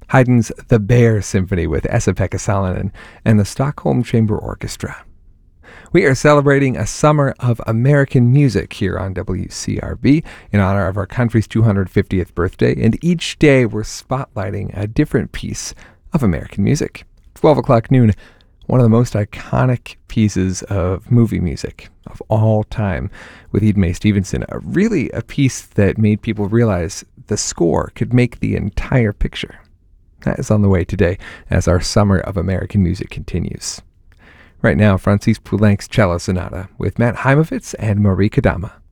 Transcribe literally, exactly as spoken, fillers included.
Haydn's The Bear Symphony with Esa-Pekka Salonen and the Stockholm Chamber Orchestra. We are celebrating a summer of American music here on W C R B in honor of our country's two hundred fiftieth birthday, and each day we're spotlighting a different piece of American music. twelve o'clock noon, one of the most iconic pieces of movie music of all time with Eden Mae Stevenson, a, really a piece that made people realize the score could make the entire picture. That is on the way today as our summer of American music continues. Right now, Francis Poulenc's Cello Sonata with Matt Heimovitz and Marie Kadama.